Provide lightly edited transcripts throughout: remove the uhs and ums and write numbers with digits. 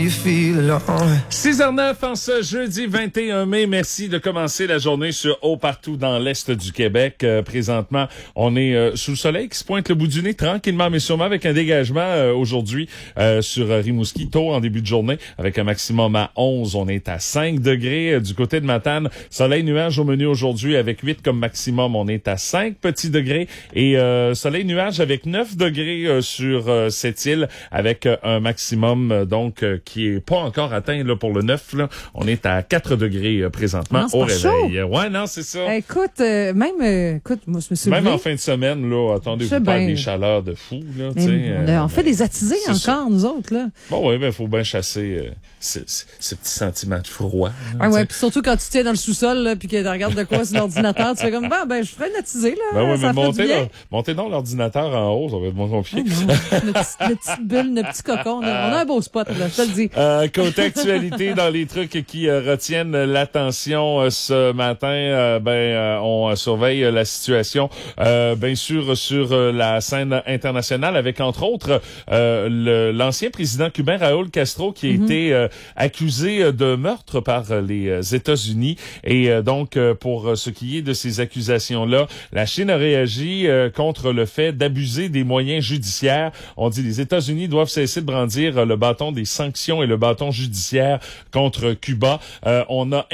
6h09 en ce jeudi 21 mai. Merci de commencer la journée sur Haut partout dans l'Est du Québec. Présentement, on est sous le soleil qui se pointe le bout du nez tranquillement mais sûrement avec un dégagement aujourd'hui sur Rimouski tôt en début de journée avec un maximum à 11. On est à 5 degrés du côté de Matane. Soleil nuage au menu aujourd'hui avec 8 comme maximum. On est à 5 petits degrés et soleil nuage avec 9 degrés sur cette île avec un maximum donc qui est pas encore atteint là pour le 9 là. On est à 4 degrés présentement au réveil. Chaud. Ouais, non, c'est ça. Écoute, moi je me suis Même levée. en fin de semaine là, attendez, vous parlez des chaleurs de fou là, tu sais. On fait des attisés encore ça. nous autres là. Bon ouais, ben faut bien chasser ce petit sentiment de froid. Là, ouais, puis surtout quand tu tiens dans le sous-sol là puis que tu regardes de quoi sur l'ordinateur, tu fais comme ben je ferais une attisée là. Ben ouais, ça mais montez dans l'ordinateur en haut, ça va être moins compliqué. Notre petite bulle, notre petit cocon, là. On a un beau spot là, je te le dis. Côté actualité, dans les trucs qui retiennent l'attention ce matin, on surveille la situation, bien sûr, sur la scène internationale, avec entre autres l'ancien président cubain Raúl Castro qui a été accusé de meurtre par les États-Unis. Et donc, pour ce qui est de ces accusations-là, la Chine a réagi contre le fait d'abuser des moyens judiciaires. On dit les États-Unis doivent cesser de brandir le bâton des sanctions et le bâton judiciaire contre Cuba. On a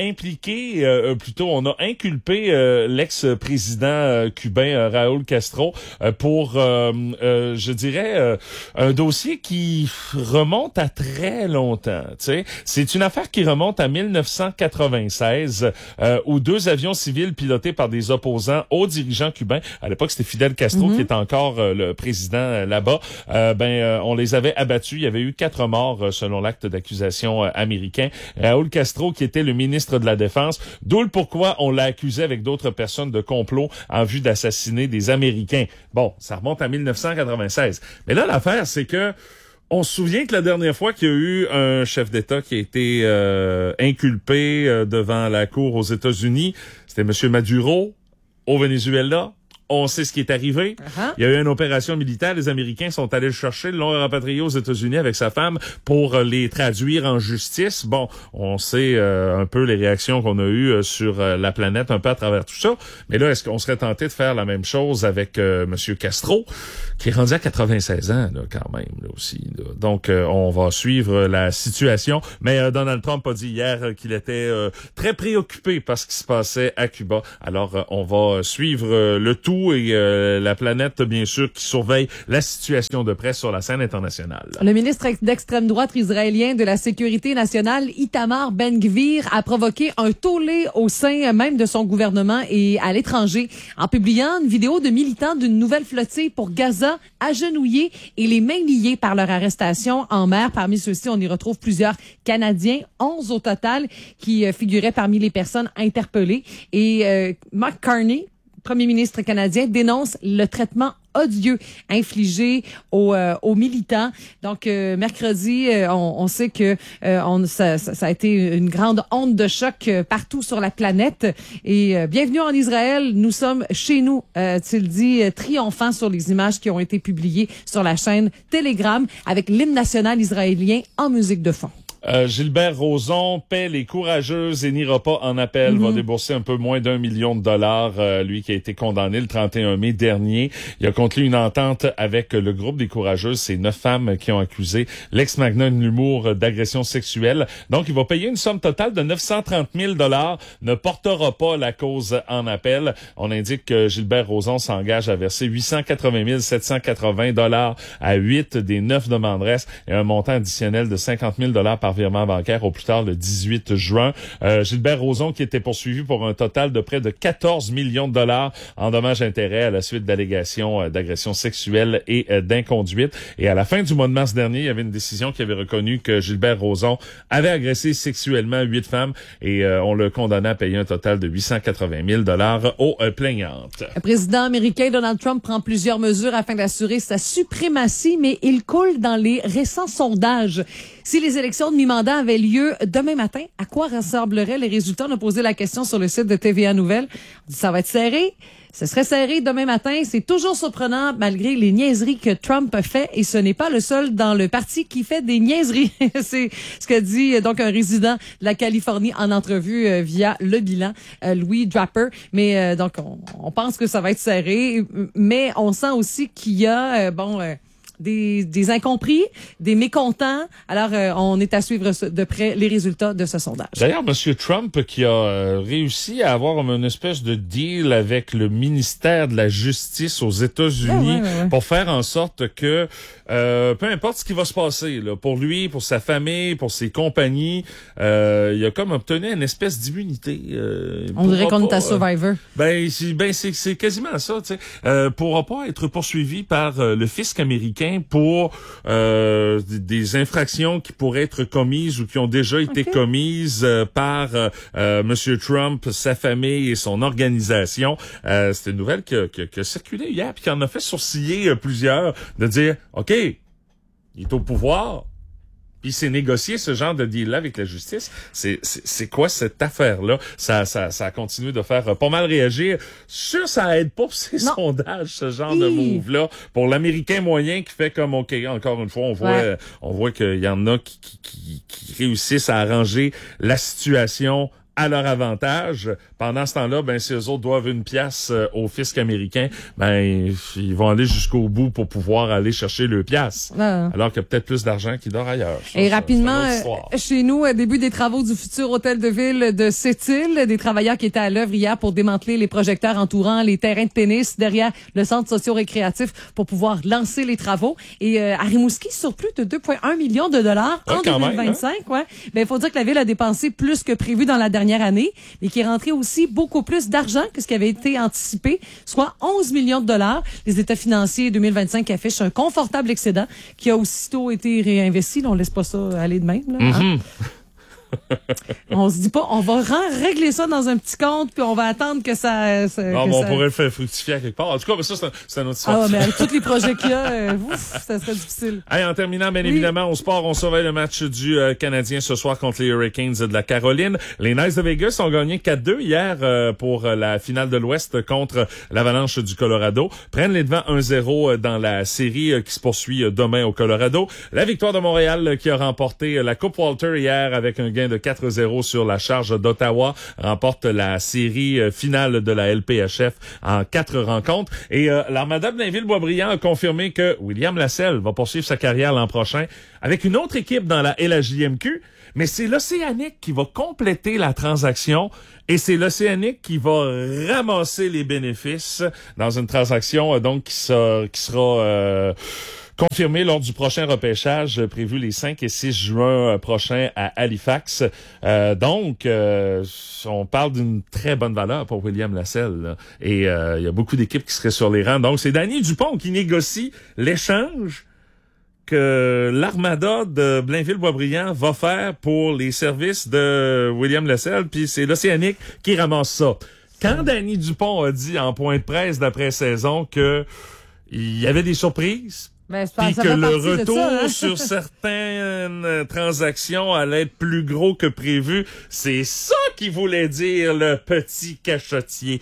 inculpé l'ex-président cubain Raúl Castro pour, je dirais, un dossier qui remonte à très longtemps. Tu sais, c'est une affaire qui remonte à 1996 où 2 avions civils pilotés par des opposants aux dirigeants cubains. À l'époque, c'était Fidel Castro qui était encore le président là-bas. On les avait abattus. Il y avait eu 4 morts selon l'acte d'accusation américain. Raúl Castro, qui était le ministre de la Défense, d'où le pourquoi on l'a accusé avec d'autres personnes de complot en vue d'assassiner des Américains. Bon, ça remonte à 1996. Mais là, l'affaire, c'est que on se souvient que la dernière fois qu'il y a eu un chef d'État qui a été inculpé devant la cour aux États-Unis, c'était M. Maduro au Venezuela. On sait ce qui est arrivé. Il y a eu une opération militaire. Les Américains sont allés le chercher, l'ont rapatrié aux États-Unis avec sa femme pour les traduire en justice. Bon, on sait un peu les réactions qu'on a eues sur la planète un peu à travers tout ça. Mais là, est-ce qu'on serait tenté de faire la même chose avec Monsieur Castro, qui est rendu à 96 ans là, quand même là, aussi. Là. Donc, on va suivre la situation. Mais Donald Trump a dit hier qu'il était très préoccupé par ce qui se passait à Cuba. Alors, on va suivre le tout et la planète, bien sûr, qui surveille la situation de près sur la scène internationale. Le ministre d'extrême droite israélien de la Sécurité nationale, Itamar Ben-Gvir, a provoqué un tollé au sein même de son gouvernement et à l'étranger en publiant une vidéo de militants d'une nouvelle flottille pour Gaza agenouillés et les mains liées par leur arrestation en mer. Parmi ceux-ci, on y retrouve plusieurs Canadiens, 11 au total, qui figuraient parmi les personnes interpellées. Et Mark Carney, Premier ministre canadien, dénonce le traitement odieux infligé aux militants. Donc, mercredi, on sait que ça a été une grande onde de choc partout sur la planète. Et bienvenue en Israël. Nous sommes chez nous, tu-le dis, triomphant sur les images qui ont été publiées sur la chaîne Telegram avec l'hymne national israélien en musique de fond. Gilbert Rozon paie les courageuses et n'ira pas en appel, va débourser un peu moins d'1 million de dollars, lui qui a été condamné le 31 mai dernier. Il a conclu une entente avec le groupe des courageuses, ces 9 femmes qui ont accusé l'ex-magnat de l'humour d'agression sexuelle. Donc, il va payer une somme totale de 930 000 dollars, ne portera pas la cause en appel. On indique que Gilbert Rozon s'engage à verser 880 780 dollars à 8 des 9 demanderesses et un montant additionnel de 50 000 dollars par virement bancaire au plus tard le 18 juin. Gilbert Rozon qui était poursuivi pour un total de près de 14 millions de dollars en dommages-intérêts à la suite d'allégations d'agression sexuelle et d'inconduite. Et à la fin du mois de mars dernier, il y avait une décision qui avait reconnu que Gilbert Rozon avait agressé sexuellement 8 femmes et on le condamnait à payer un total de 880 000 dollars aux plaignantes. Le président américain Donald Trump prend plusieurs mesures afin d'assurer sa suprématie, mais il coule dans les récents sondages. Si les élections de mi-mandat avait lieu demain matin. À quoi ressembleraient les résultats? On a posé la question sur le site de TVA Nouvelles. On dit, ça va être serré. Ce serait serré demain matin. C'est toujours surprenant malgré les niaiseries que Trump fait et ce n'est pas le seul dans le parti qui fait des niaiseries. C'est ce que dit donc un résident de la Californie en entrevue via Le Bilan, Louis Draper. Mais donc on pense que ça va être serré, mais on sent aussi qu'il y a des incompris, des mécontents. Alors, on est à suivre de près les résultats de ce sondage. D'ailleurs, M. Trump qui a réussi à avoir une espèce de deal avec le ministère de la Justice aux États-Unis pour faire en sorte que, peu importe ce qui va se passer, là, pour lui, pour sa famille, pour ses compagnies, il a comme obtenu une espèce d'immunité. On dirait qu'on est à Survivor. C'est quasiment ça, tu sais. Pourra pas être poursuivi par le fisc américain pour des infractions qui pourraient être commises ou qui ont déjà été commises par Monsieur Trump, sa famille et son organisation. C'était une nouvelle qui a circulé hier puis qui en a fait sourciller plusieurs de dire OK, il est au pouvoir. Puis c'est négocier ce genre de deal-là avec la justice. C'est quoi cette affaire-là? Ça a continué de faire pas mal réagir. Sûr, ça aide pas ces sondages, ce genre de move-là. Pour l'Américain moyen qui fait comme, OK, encore une fois, on voit qu'il y en a qui réussissent à arranger la situation à leur avantage. Pendant ce temps-là, si eux autres doivent une pièce au fisc américain, ils vont aller jusqu'au bout pour pouvoir aller chercher le pièce. Alors qu'il y a peut-être plus d'argent qui dort ailleurs. Et rapidement, chez nous, début des travaux du futur hôtel de ville de Sept-Îles, des travailleurs qui étaient à l'œuvre hier pour démanteler les projecteurs entourant les terrains de tennis derrière le centre socio-récréatif pour pouvoir lancer les travaux. Et à Rimouski, sur plus de 2,1 millions de dollars en 2025. Il faut dire que la ville a dépensé plus que prévu dans la dernière année, mais qui est rentré aussi beaucoup plus d'argent que ce qui avait été anticipé, soit 11 millions de dollars. Les états financiers 2025 affichent un confortable excédent qui a aussitôt été réinvesti. Là, on laisse pas ça aller de même. Là, On se dit pas, on va régler ça dans un petit compte puis on va attendre que ça... on pourrait le faire fructifier à quelque part. En tout cas, ça, c'est un autre histoire. Mais avec tous les projets qu'il y a, ça serait difficile. Hey, en terminant, bien évidemment, au sport, on surveille le match du Canadien ce soir contre les Hurricanes de la Caroline. Les Knights de Vegas ont gagné 4-2 hier pour la finale de l'Ouest contre l'Avalanche du Colorado. Prennent les devants 1-0 dans la série qui se poursuit demain au Colorado. La victoire de Montréal qui a remporté la Coupe Walter hier avec un gain de 4-0 sur la Charge d'Ottawa, remporte la série finale de la LPHF en 4 rencontres. Et l'Armada de Blainville-Boisbriand a confirmé que William Lasselle va poursuivre sa carrière l'an prochain avec une autre équipe dans la LHJMQ, mais c'est l'Océanique qui va compléter la transaction et c'est l'Océanique qui va ramasser les bénéfices dans une transaction donc qui sera confirmé lors du prochain repêchage prévu les 5 et 6 juin prochains à Halifax. Donc, on parle d'une très bonne valeur pour William Lasselle. Là. Et il y a beaucoup d'équipes qui seraient sur les rangs. Donc, c'est Danny Dupont qui négocie l'échange que l'Armada de Blainville-Boisbriand va faire pour les services de William Lasselle. Puis c'est l'Océanique qui ramasse ça. Quand Danny Dupont a dit en point de presse d'après-saison que il y avait des surprises, puis que le retour sur certaines transactions allait être plus gros que prévu, c'est ça qu'il voulait dire le petit cachotier.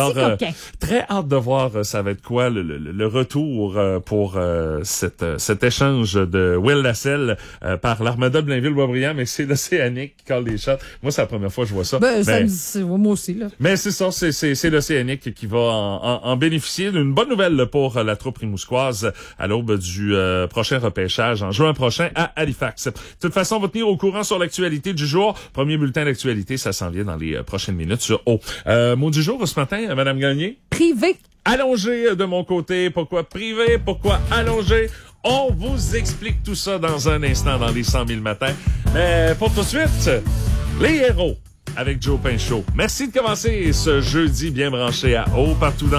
Très hâte de voir ça va être quoi le retour pour cet échange de Will Lasselle par l'Armada de Blainville-Boisbriand, mais c'est l'Océanique qui colle les shots. Moi, c'est la première fois que je vois ça. Moi aussi, là. Mais c'est ça, c'est l'Océanique qui va en bénéficier d'une bonne nouvelle pour la troupe rimouskoise à l'aube du prochain repêchage en juin prochain à Halifax. De toute façon, on va tenir au courant sur l'actualité du jour. Premier bulletin d'actualité, ça s'en vient dans les prochaines minutes sur O. Mot du jour ce matin, Madame Gagné? Privé. Allongé de mon côté. Pourquoi privé? Pourquoi allongé? On vous explique tout ça dans un instant dans les 100 000 matins. Mais pour tout de suite, les héros avec Joe Pinchot. Merci de commencer ce jeudi bien branché à O partout dans